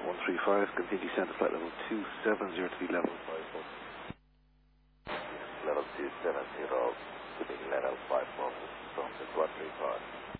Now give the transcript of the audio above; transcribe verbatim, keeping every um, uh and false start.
one three five, continue descend to flight level two seven zero three level five four. Level two seven zero, keeping level five four from the one three five.